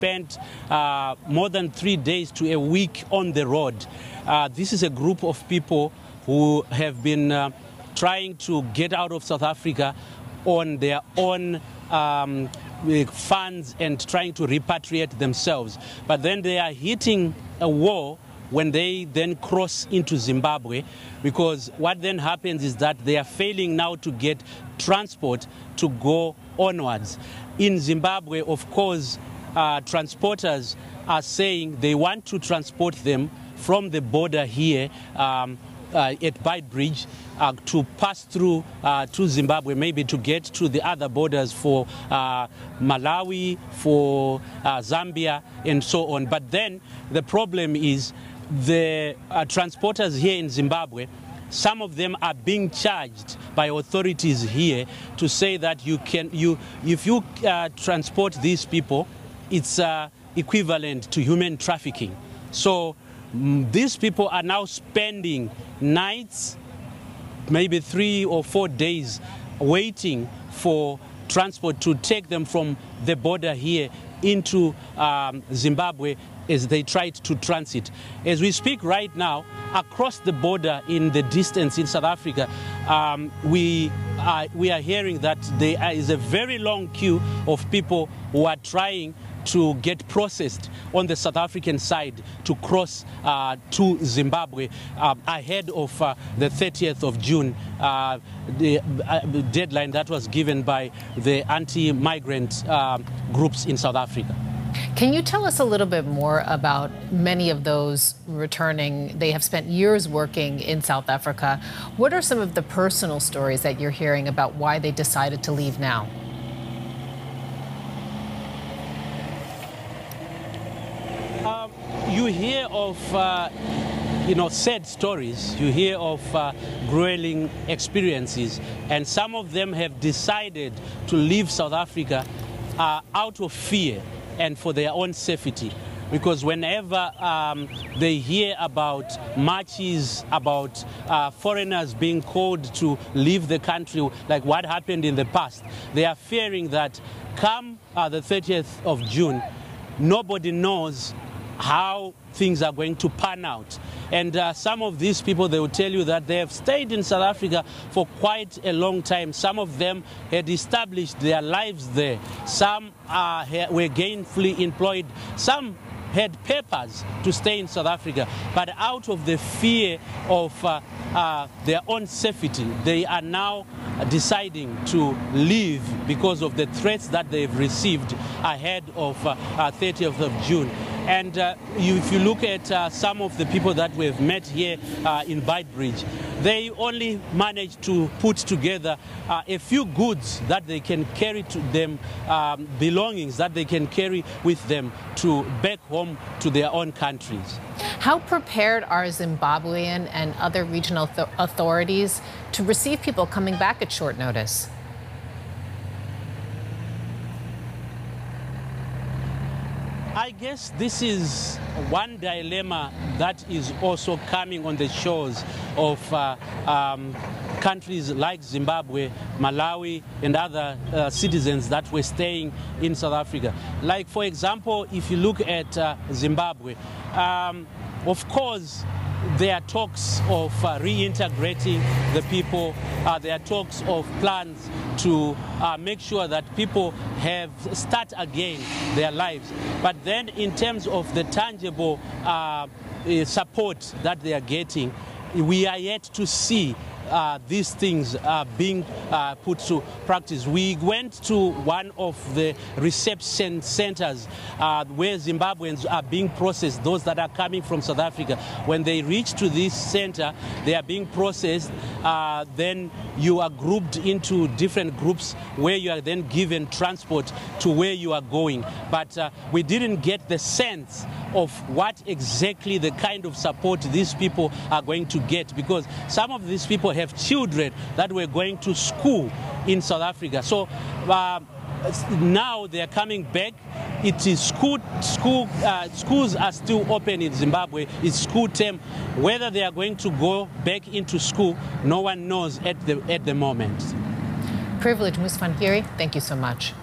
spent more than 3 days to a week on the road. This is a group of people who have been trying to get out of South Africa on their own funds and trying to repatriate themselves. But then they are hitting a wall when they then cross into Zimbabwe, because what then happens is that they are failing now to get transport to go onwards. In Zimbabwe, of course, transporters are saying they want to transport them from the border here at Beitbridge to pass through to Zimbabwe, maybe to get to the other borders for Malawi, for Zambia, and so on. But then the problem is the transporters here in Zimbabwe, some of them are being charged by authorities here to say that if you transport these people, it's equivalent to human trafficking. So these people are now spending nights, maybe 3 or 4 days, waiting for transport to take them from the border here into Zimbabwe as they tried to transit. As we speak right now, across the border in the distance in South Africa, we are hearing that there is a very long queue of people who are trying to get processed on the South African side to cross to Zimbabwe ahead of the 30th of June, the deadline that was given by the anti-migrant groups in South Africa. Can you tell us a little bit more about many of those returning? They have spent years working in South Africa. What are some of the personal stories that you're hearing about why they decided to leave now? You hear of sad stories, you hear of grueling experiences, and some of them have decided to leave South Africa out of fear and for their own safety. Because whenever they hear about marches, about foreigners being called to leave the country, like what happened in the past, they are fearing that come the 30th of June, nobody knows how things are going to pan out. And some of these people, they will tell you that they have stayed in South Africa for quite a long time. Some of them had established their lives there. Some were gainfully employed. Some had papers to stay in South Africa. But out of the fear of their own safety, they are now deciding to leave because of the threats that they've received ahead of 30th of June. And if you look at some of the people that we've met here in Beitbridge, they only managed to put together a few goods that they can carry to them, belongings that they can carry with them to back home to their own countries. How prepared are Zimbabwean and other regional authorities to receive people coming back at short notice? I guess this is one dilemma that is also coming on the shores of countries like Zimbabwe, Malawi, and other citizens that were staying in South Africa. Like, for example, if you look at Zimbabwe, of course, there are talks of reintegrating the people. There are talks of plans to make sure that people start again their lives. But then in terms of the tangible support that they are getting, we are yet to see these things being put to practice. We went to one of the reception centers where Zimbabweans are being processed, those that are coming from South Africa. When they reach to this center, they are being processed. Then you are grouped into different groups where you are then given transport to where you are going. But we didn't get the sense of what exactly the kind of support these people are going to get, because some of these people have children that were going to school in South Africa. So now they are coming back. It is schools are still open in Zimbabwe. It's school term. Whether they are going to go back into school, no one knows at the moment. Privilege Musvan Giri, thank you so much.